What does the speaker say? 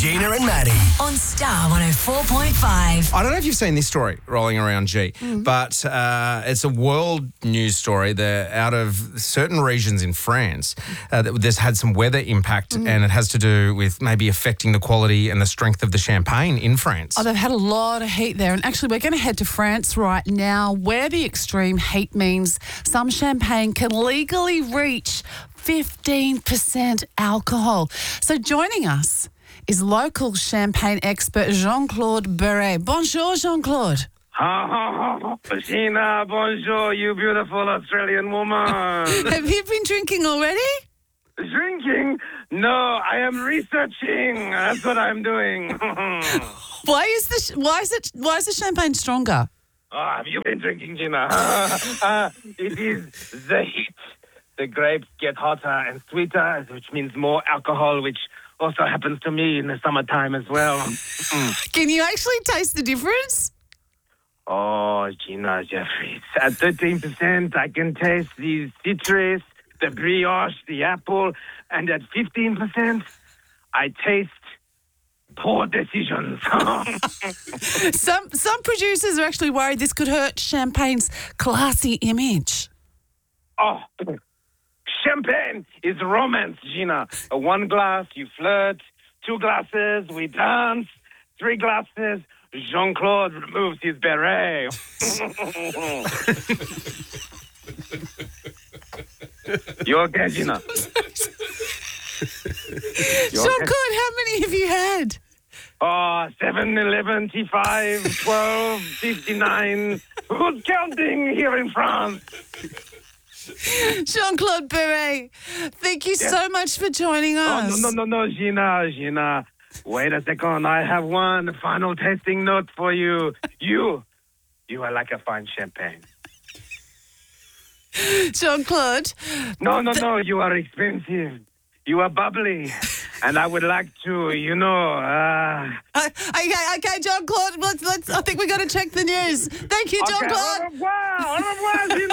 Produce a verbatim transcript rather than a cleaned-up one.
Gina and Maddie on Star one oh four point five. I don't know if you've seen this story rolling around, G, mm. but uh, it's a world news story. They're out of certain regions in France. Uh, that there's had some weather impact, mm. and it has to do with maybe affecting the quality and the strength of the champagne in France. Oh, they've had a lot of heat there. And actually, we're going to head to France right now, where the extreme heat means some champagne can legally reach fifteen percent alcohol. So joining us is local champagne expert Jean-Claude Beret. Bonjour, Jean-Claude. Gina, bonjour, you beautiful Australian woman. Have you been drinking already? Drinking? No, I am researching. That's what I'm doing. Why is the why is it why is the champagne stronger? Oh, have you been drinking, Gina? uh, it is the heat. The grapes get hotter and sweeter, which means more alcohol, which also happens to me in the summertime as well. Mm. Can you actually taste the difference? Oh, Gina Jeffries. At thirteen percent, I can taste the citrus, the brioche, the apple. And at fifteen percent, I taste poor decisions. some some producers are actually worried this could hurt champagne's classy image. Oh, champagne is romance, Gina. Uh, one glass, you flirt. Two glasses, we dance. Three glasses, Jean-Claude removes his beret. You okay, Gina? Jean-Claude, okay? How many have you had? Oh, seven, eleven, five, twelve, fifty-nine. Who's counting here in France? Jean-Claude Beret, thank you yes. so much for joining us. Oh, no, no, no, no, Gina, Gina. Wait a second. I have one final tasting note for you. You, you are like a fine champagne. Jean-Claude. No, no, no. You are expensive. You are bubbly. And I would like to, you know... Uh... Uh, okay, okay, Jean-Claude, let's, let's, I think we got to check the news. Thank you, Jean-Claude. Okay, au revoir, au revoir, Gina.